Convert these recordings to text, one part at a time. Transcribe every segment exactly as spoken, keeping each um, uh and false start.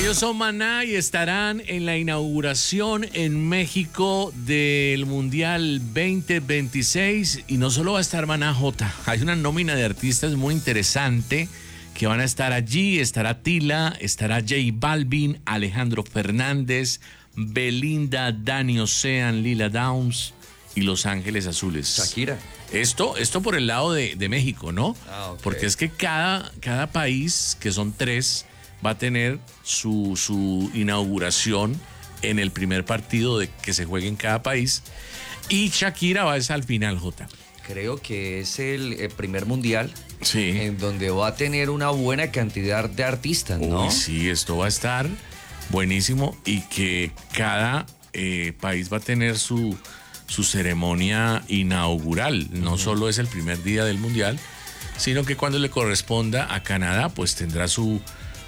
Ellos son Maná y estarán en la inauguración en México del Mundial veinte veintiséis. Y no solo va a estar Maná, J. Hay una nómina de artistas muy interesante que van a estar allí. Estará Tila, estará J Balvin, Alejandro Fernández, Belinda, Dani Ocean, Lila Downs y Los Ángeles Azules. Shakira. Esto, esto por el lado de, de México, ¿no? Ah, okay. Porque es que cada, cada país, que son tres, va a tener su, su inauguración en el primer partido de que se juegue en cada país. Y Shakira va a ser al final, Jota. Creo que es el, el primer mundial, sí, en donde va a tener una buena cantidad de artistas, ¿no? Uy, sí, esto va a estar buenísimo y que cada eh, país va a tener su, su ceremonia inaugural. No uh-huh. solo es el primer día del mundial, sino que cuando le corresponda a Canadá, pues tendrá su...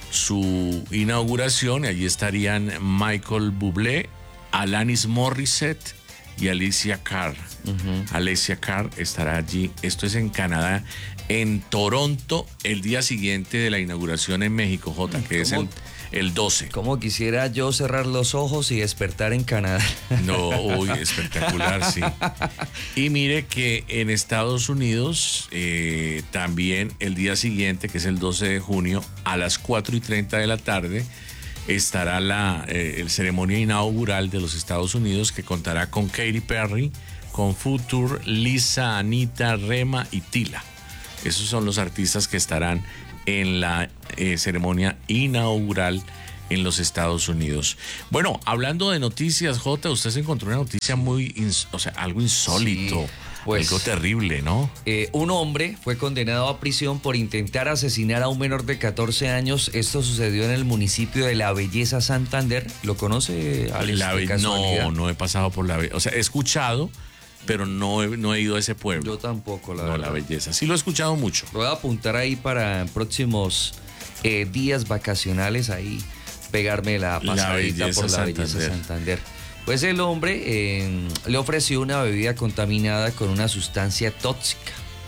su inauguración, y allí estarían Michael Bublé, Alanis Morissette y Alicia Carr. Uh-huh. Alicia Carr estará allí. Esto es en Canadá, en Toronto, el día siguiente de la inauguración en México, J, que es el, el doce. Como quisiera yo cerrar los ojos y despertar en Canadá. No, uy, espectacular, sí. Y mire que en Estados Unidos eh, también el día siguiente, que es el doce de junio, a las cuatro y treinta de la tarde, estará la eh, el ceremonia inaugural de los Estados Unidos, que contará con Katy Perry, con Future, Lisa, Anita, Rema y Tila. Esos son los artistas que estarán en la eh, ceremonia inaugural en los Estados Unidos. Bueno, hablando de noticias, J, usted se encontró una noticia muy, ins- o sea, algo insólito, sí, pues, algo terrible, ¿no? Eh, un hombre fue condenado a prisión por intentar asesinar a un menor de catorce años. Esto sucedió en el municipio de La Belleza, Santander. ¿Lo conoce, Alex? La Be- no, no he pasado por La Belleza. O sea, he escuchado, pero no he, no he ido a ese pueblo. Yo tampoco, la no, verdad. La Belleza. Sí lo he escuchado mucho. Lo voy a apuntar ahí para próximos eh, días vacacionales, ahí pegarme la pasadita la por La Santander. Belleza Santander. Pues el hombre eh, le ofreció una bebida contaminada con una sustancia tóxica.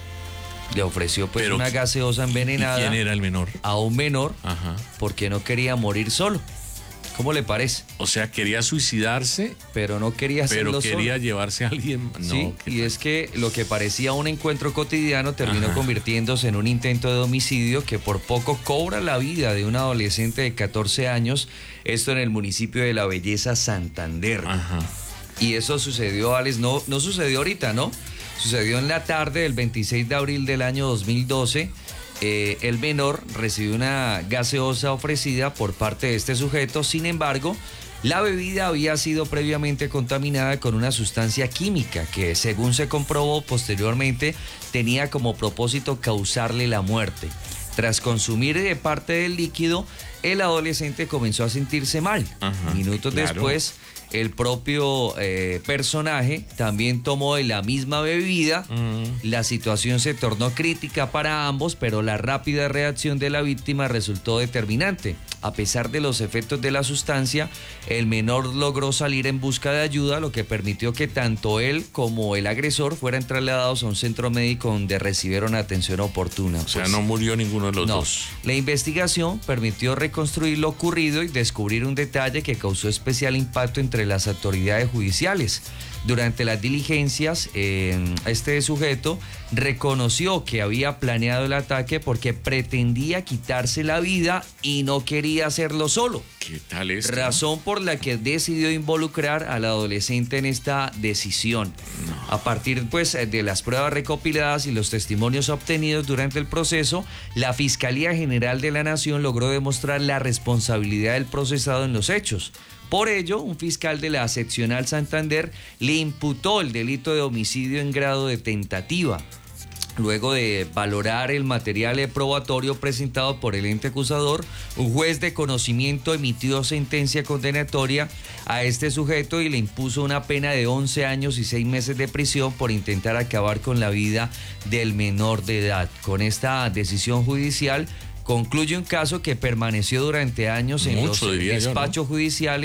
Le ofreció pues Pero, una gaseosa envenenada. ¿Y quién era el menor? A un menor. Ajá. Porque no quería morir solo. ¿Cómo le parece? O sea, quería suicidarse, pero no quería hacerlo pero quería solo. llevarse a alguien. No, sí, y es que lo que parecía un encuentro cotidiano terminó Ajá. convirtiéndose en un intento de homicidio que por poco cobra la vida de un adolescente de catorce años, esto en el municipio de La Belleza, Santander. Ajá. Y eso sucedió, Alex, no, no sucedió ahorita, ¿no? Sucedió en la tarde del veintiséis de abril del año dos mil doce. Eh, el menor recibió una gaseosa ofrecida por parte de este sujeto. Sin embargo, la bebida había sido previamente contaminada con una sustancia química que, según se comprobó posteriormente, tenía como propósito causarle la muerte. Tras consumir de parte del líquido, el adolescente comenzó a sentirse mal. Ajá, Minutos claro. después, el propio eh, personaje también tomó de la misma bebida. Uh-huh. La situación se tornó crítica para ambos, pero la rápida reacción de la víctima resultó determinante. A pesar de los efectos de la sustancia, el menor logró salir en busca de ayuda, lo que permitió que tanto él como el agresor fueran trasladados a un centro médico donde recibieron atención oportuna. O sea, pues, no murió ninguno de los no. dos. La investigación permitió reconstruir lo ocurrido y descubrir un detalle que causó especial impacto entre las autoridades judiciales. Durante las diligencias, eh, este sujeto reconoció que había planeado el ataque porque pretendía quitarse la vida y no quería hacerlo solo. ¿Qué tal esto? Razón por la que decidió involucrar al adolescente en esta decisión. No. A partir pues, de las pruebas recopiladas y los testimonios obtenidos durante el proceso, la Fiscalía General de la Nación logró demostrar la responsabilidad del procesado en los hechos. Por ello, un fiscal de la seccional Santander le imputó el delito de homicidio en grado de tentativa. Luego de valorar el material probatorio presentado por el ente acusador, un juez de conocimiento emitió sentencia condenatoria a este sujeto y le impuso una pena de once años y seis meses de prisión por intentar acabar con la vida del menor de edad. Con esta decisión judicial, concluye un caso que permaneció durante años en Mucho, los despachos yo, ¿no? judiciales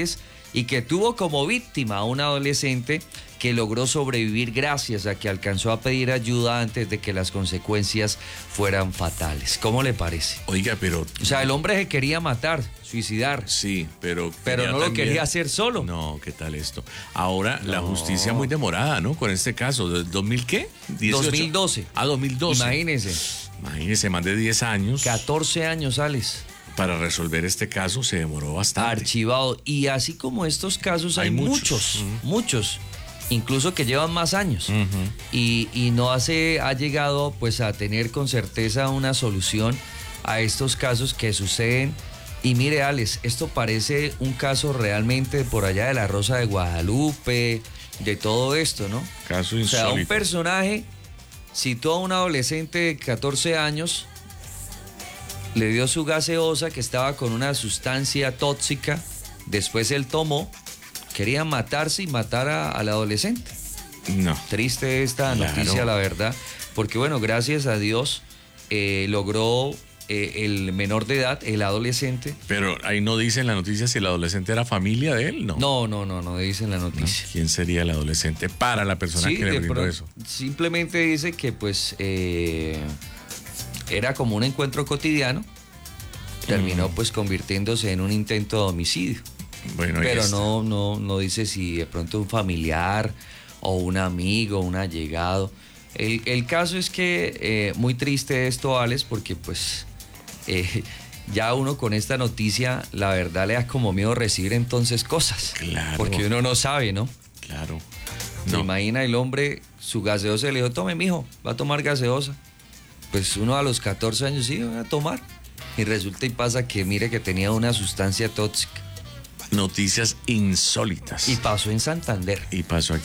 y que tuvo como víctima a un adolescente que logró sobrevivir gracias a que alcanzó a pedir ayuda antes de que las consecuencias fueran fatales. ¿Cómo le parece? Oiga, pero... O sea, el hombre se quería matar, suicidar. Sí, pero... Pero no lo también... quería hacer solo. No, ¿qué tal esto? Ahora, No. la justicia muy demorada, ¿no? Con este caso. ¿dos mil qué? dieciocho. dos mil doce. Ah, dos mil doce. Imagínese. Imagínese, más de diez años. catorce años, Alex. Para resolver este caso se demoró bastante. Archivado. Y así como estos casos hay, Hay muchos, muchos. muchos, incluso que llevan más años. Ujú. y, y no hace, ha llegado pues a tener con certeza una solución a estos casos que suceden. Y mire, Alex, esto parece un caso realmente por allá de la Rosa de Guadalupe, de todo esto, ¿no? Caso O sea, un insólito. personaje citó a un adolescente de catorce años, le dio su gaseosa que estaba con una sustancia tóxica, después él tomó, quería matarse y matar a- al adolescente. No. Triste esta Claro. noticia, la verdad, porque bueno, gracias a Dios eh, logró eh, el menor de edad, el adolescente. Pero ahí no dice en la noticia si el adolescente era familia de él, ¿no? No, no, no, no dice en la No. noticia. ¿Quién sería el adolescente para la persona Sí, que le de brindó pronto, eso? simplemente dice que pues eh, era como un encuentro cotidiano, terminó Mm. pues convirtiéndose en un intento de homicidio. Bueno, ahí Pero está. no, no, no dice si de pronto un familiar o un amigo, un allegado. El, el caso es que eh, muy triste esto, Alex, porque pues eh, ya uno con esta noticia, la verdad le da como miedo recibir entonces cosas. Claro. Porque uno no sabe, ¿no? Claro. Se No. imagina el hombre, su gaseosa, le dijo, tome, mijo, va a tomar gaseosa. Pues uno a los catorce años sí va a tomar. Y resulta y pasa que mire que tenía una sustancia tóxica. Noticias insólitas. Y pasó en Santander. Y pasó aquí.